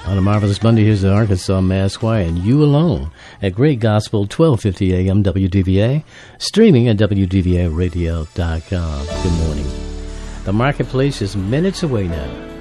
On a marvelous Monday, here's the Arkansas Mass Choir and You Alone at Great Gospel, 1250 AM WDVA, streaming at WDVAradio.com. Good morning. The marketplace is minutes away now.